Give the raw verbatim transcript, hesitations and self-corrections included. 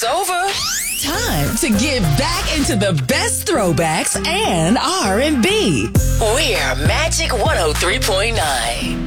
over. Time to get back into the best throwbacks and R and B. We're Magic one oh three point nine.